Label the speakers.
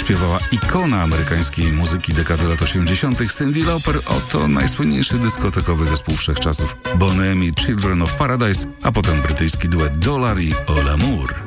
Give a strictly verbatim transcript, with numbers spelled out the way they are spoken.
Speaker 1: śpiewała ikona amerykańskiej muzyki dekady lat osiemdziesiątych Cyndi Lauper. Oto najsłynniejszy dyskotekowy zespół wszechczasów Bon M i Children of Paradise, a potem brytyjski duet Dollar i All Amour.